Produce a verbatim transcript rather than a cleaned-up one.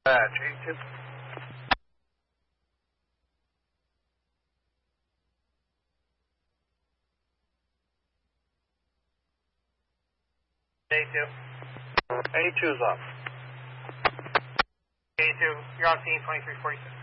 Dispatch, A two. A two. A two's up. A two, you're on scene twenty-three forty-six.